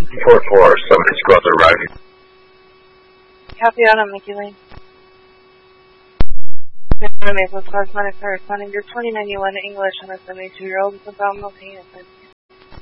4-4, somebody squad arriving. Copy out on Mickey Lane. Maple correspondent corresponding your 2091 English on a 72-year-old with a bowel movement.